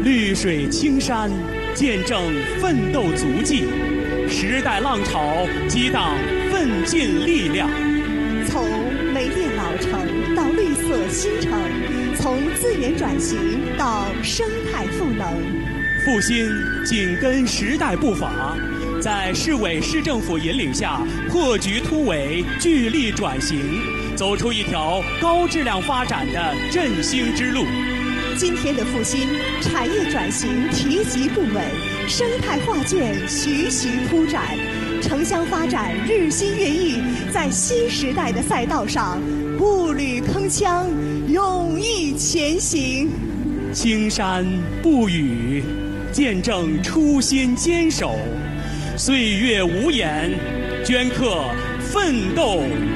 绿水青山，见证奋斗足迹；时代浪潮，激荡奋进力量。 从煤电老城到绿色新城，从资源转型到生态赋能， 复兴紧跟时代步伐，在市委市政府引领下，破局突围，聚力转型，走出一条高质量发展的振兴之路。 今天的复兴，产业转型提及不稳，生态画卷徐徐铺展，城乡发展日新月异，在新时代的赛道上步履铿锵，勇毅前行。 青山不语，见证初心坚守；岁月无言，镌刻奋斗